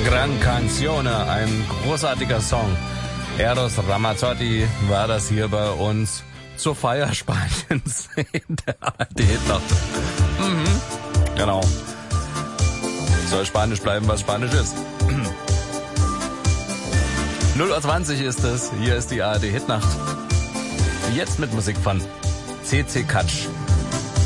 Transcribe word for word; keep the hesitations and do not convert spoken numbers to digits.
Gran Canzone, ein großartiger Song. Eros Ramazzotti war das hier bei uns zur Feier Spaniens in der A R D-Hitnacht. Mhm, genau. Soll Spanisch bleiben, was Spanisch ist. null Uhr zwanzig ist es, hier ist die A R D-Hitnacht. Jetzt mit Musik von C C Catch.